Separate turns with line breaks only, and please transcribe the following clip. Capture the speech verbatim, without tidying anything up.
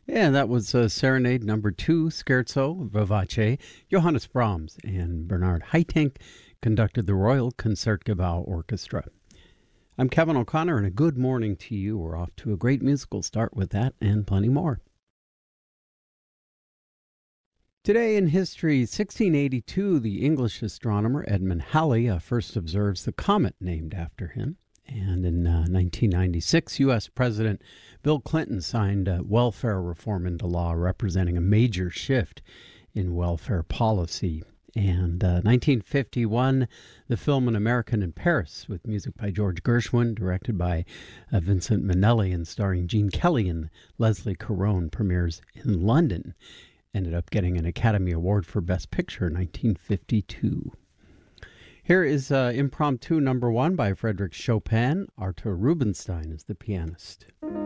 Yeah, that was uh, Serenade number two, Scherzo Vivace. Johannes Brahms and Bernard Haitink conducted the Royal Concertgebouw Orchestra. I'm Kevin O'Connor, and a good morning to you. We're off to a great musical start with that and plenty more. Today in history, sixteen eighty-two, the English astronomer Edmund Halley uh, first observes the comet named after him. And in uh, nineteen ninety-six, U S. President Bill Clinton signed uh, welfare reform into law, representing a major shift in welfare policy. And uh, nineteen fifty-one, the film An American in Paris, with music by George Gershwin, directed by uh, Vincent Minnelli, and starring Gene Kelly and Leslie Caron, premieres in London. Ended up getting an Academy Award for Best Picture in nineteen fifty-two. Here is uh, Impromptu number one by Frédéric Chopin. Artur Rubinstein is the pianist.